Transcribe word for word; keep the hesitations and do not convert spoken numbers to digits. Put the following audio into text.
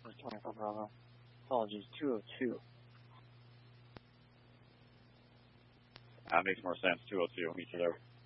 for twenty-four Bravo. Apologies, two oh two. That makes more sense, two oh two. Meet you there.